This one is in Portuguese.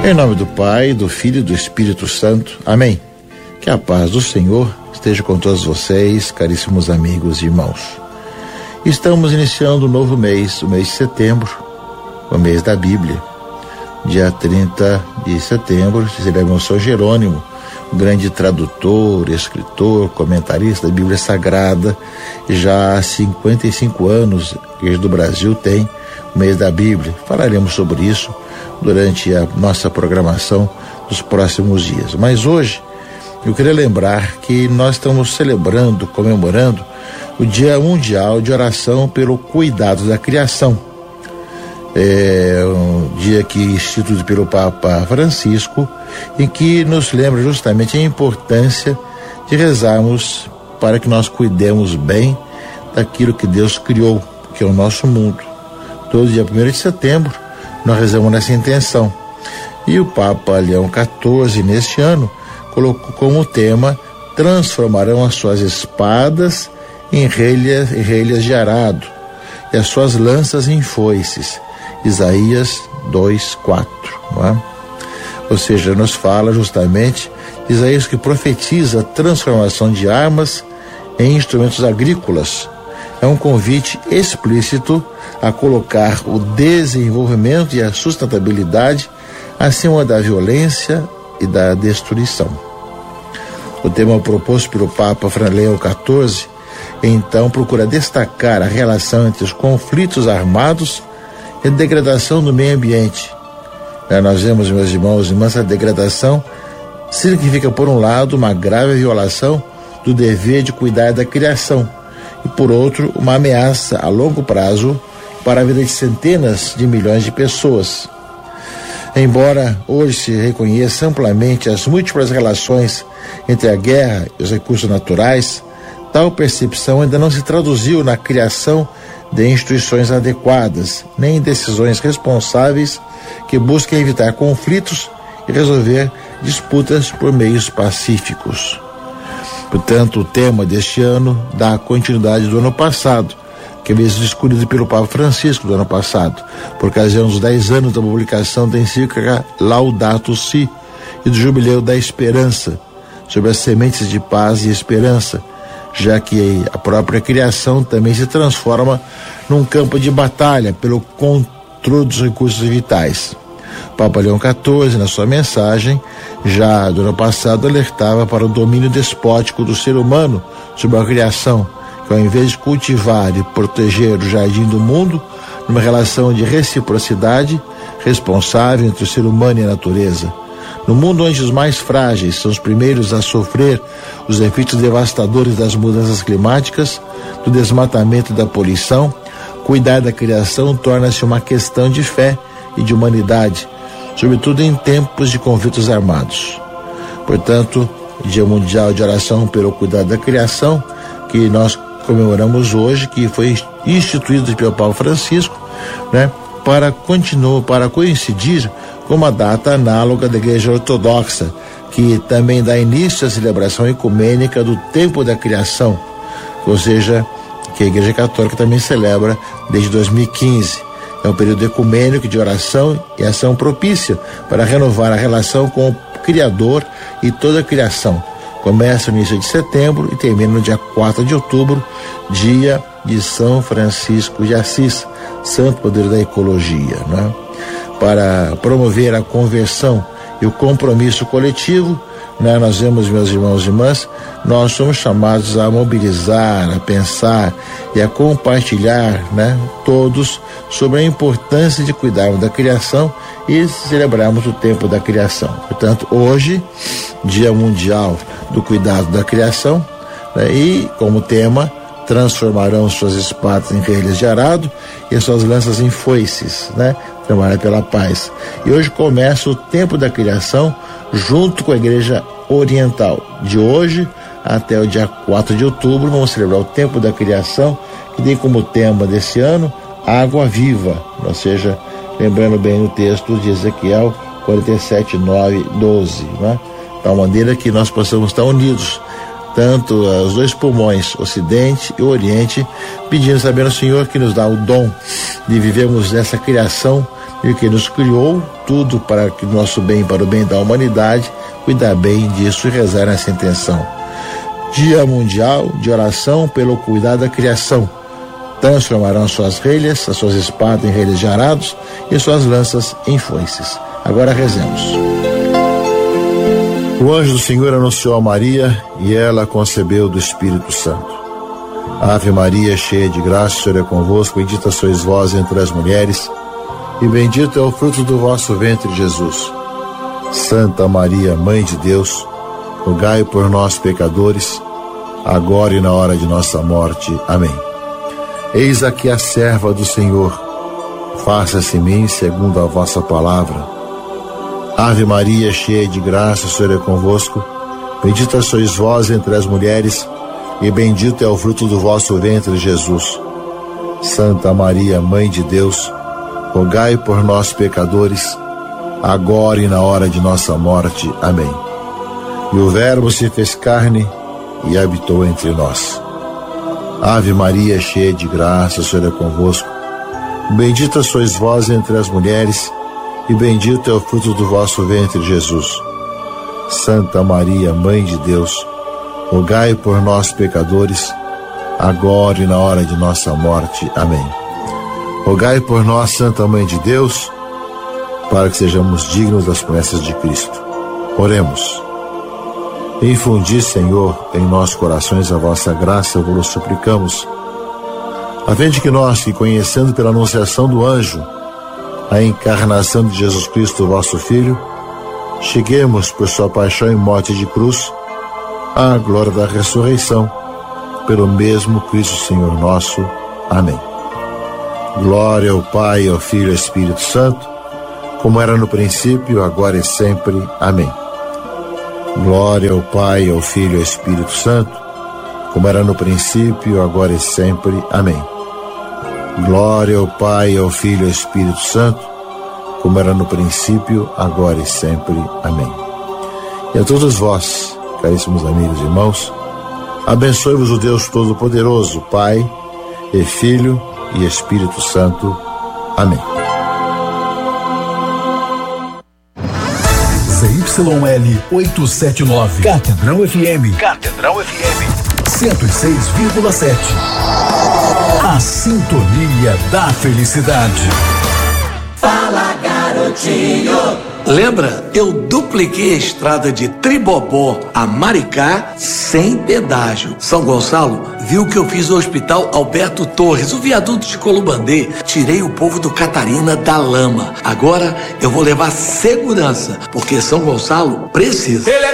Em nome do Pai, do Filho e do Espírito Santo. Amém. Que a paz do Senhor esteja com todos vocês, caríssimos amigos e irmãos. Estamos iniciando um novo mês, o mês de setembro, o mês da Bíblia. Dia 30 de setembro, celebramos São Jerônimo, o grande tradutor, escritor, comentarista da Bíblia Sagrada. Já há 55 anos, a Igreja do Brasil tem o mês da Bíblia. Falaremos sobre isso durante a nossa programação dos próximos dias. Mas hoje, eu queria lembrar que nós estamos celebrando, comemorando o Dia Mundial de Oração pelo Cuidado da Criação. É um dia que instituído pelo Papa Francisco, em que nos lembra justamente a importância de rezarmos para que nós cuidemos bem daquilo que Deus criou, que é o nosso mundo. Todo dia 1º de setembro, nós rezamos nessa intenção. E o Papa Leão XIV, neste ano, colocou como tema: transformarão as suas espadas em relhas de arado e as suas lanças em foices. Isaías 2:4, não é? Ou seja, nos fala justamente Isaías, que profetiza a transformação de armas em instrumentos agrícolas. É um convite explícito a colocar o desenvolvimento e a sustentabilidade acima da violência e da destruição. O tema proposto pelo Papa Leão XIV, então, procura destacar a relação entre os conflitos armados e a degradação do meio ambiente. Nós vemos, meus irmãos e irmãs, a degradação significa, por um lado, uma grave violação do dever de cuidar da criação e, por outro, uma ameaça a longo prazo para a vida de centenas de milhões de pessoas. Embora hoje se reconheça amplamente as múltiplas relações entre a guerra e os recursos naturais, tal percepção ainda não se traduziu na criação de instituições adequadas, nem em decisões responsáveis que busquem evitar conflitos e resolver disputas por meios pacíficos. Portanto, o tema deste ano dá continuidade do ano passado, que havia sido escolhido pelo Papa Francisco do ano passado, por ocasião dos 10 anos da publicação da encíclica Laudato Si e do Jubileu da Esperança, sobre as sementes de paz e esperança, já que a própria criação também se transforma num campo de batalha pelo controle dos recursos vitais. O Papa Leão XIV, na sua mensagem, já do ano passado, alertava para o domínio despótico do ser humano sobre a criação, que ao invés de cultivar e proteger o jardim do mundo, numa relação de reciprocidade responsável entre o ser humano e a natureza. No mundo onde os mais frágeis são os primeiros a sofrer os efeitos devastadores das mudanças climáticas, do desmatamento e da poluição, cuidar da criação torna-se uma questão de fé e de humanidade, sobretudo em tempos de conflitos armados. Portanto, Dia Mundial de Oração pelo Cuidado da Criação, que nós comemoramos hoje, que foi instituído pelo Papa Francisco, né, para coincidir com uma data análoga da Igreja Ortodoxa, que também dá início à celebração ecumênica do Tempo da Criação, ou seja, que a Igreja Católica também celebra desde 2015. É um período ecumênico de oração e ação propícia para renovar a relação com o Criador e toda a criação. Começa no início de setembro e termina no dia 4 de outubro, dia de São Francisco de Assis, santo padroeiro da ecologia, né? Para promover a conversão e o compromisso coletivo, né, nós vemos, meus irmãos e irmãs, nós somos chamados a mobilizar, a pensar e a compartilhar, né, todos sobre a importância de cuidarmos da criação e celebrarmos o tempo da criação. Portanto, hoje, Dia Mundial do Cuidado da Criação, né, e como tema, transformarão suas espadas em relhas de arado e as suas lanças em foices, né? Trabalhar pela paz. E hoje começa o tempo da criação junto com a Igreja Oriental. De hoje até o dia 4 de outubro vamos celebrar o tempo da criação, que tem como tema desse ano água viva, ou seja, lembrando bem o texto de Ezequiel 47, 9, 12, né? De tal maneira que nós possamos estar unidos, tanto os dois pulmões, Ocidente e Oriente, pedindo, sabendo ao Senhor que nos dá o dom de vivermos essa criação Ele que nos criou, tudo para que nosso bem, para o bem da humanidade, cuidar bem disso e rezar nessa intenção. Dia Mundial de Oração pelo Cuidado da Criação. Transformarão suas relhas, as suas espadas em relhas de arados e suas lanças em foices. Agora rezemos. O anjo do Senhor anunciou a Maria e ela concebeu do Espírito Santo. Ave Maria, cheia de graça, o Senhor é convosco, bendita sois vós entre as mulheres, e bendito é o fruto do vosso ventre, Jesus. Santa Maria, Mãe de Deus, rogai por nós, pecadores, agora e na hora de nossa morte. Amém. Eis aqui a serva do Senhor, faça-se em mim segundo a vossa palavra. Ave Maria, cheia de graça, o Senhor é convosco, bendita sois vós entre as mulheres, e bendito é o fruto do vosso ventre, Jesus. Santa Maria, Mãe de Deus, rogai por nós, pecadores, agora e na hora de nossa morte. Amém. E o Verbo se fez carne e habitou entre nós. Ave Maria, cheia de graça, o Senhor é convosco. Bendita sois vós entre as mulheres, e bendito é o fruto do vosso ventre, Jesus. Santa Maria, Mãe de Deus, rogai por nós, pecadores, agora e na hora de nossa morte. Amém. Rogai por nós, Santa Mãe de Deus, para que sejamos dignos das promessas de Cristo. Oremos. Infundi, Senhor, em nossos corações a vossa graça, vos suplicamos, a fim de que nós, que conhecendo pela anunciação do anjo a encarnação de Jesus Cristo, vosso Filho, cheguemos por sua paixão e morte de cruz à glória da ressurreição, pelo mesmo Cristo Senhor nosso. Amém. Glória ao Pai, ao Filho e ao Espírito Santo, como era no princípio, agora e sempre. Amém. Glória ao Pai, ao Filho e ao Espírito Santo, como era no princípio, agora e sempre. Amém. Glória ao Pai, ao Filho e ao Espírito Santo, como era no princípio, agora e sempre. Amém. E a todos vós, caríssimos amigos e irmãos, abençoe-vos o Deus Todo-Poderoso, Pai e Filho e Espírito Santo. Amém. ZYL 879, Catedral FM. Catedral FM 106,7. A sintonia da felicidade. Fala, garotinho. Lembra? Eu dupliquei a estrada de Tribobó a Maricá sem pedágio. São Gonçalo viu que eu fiz o Hospital Alberto Torres, o viaduto de Columbandê. Tirei o povo do Catarina da lama. Agora eu vou levar segurança, porque São Gonçalo precisa.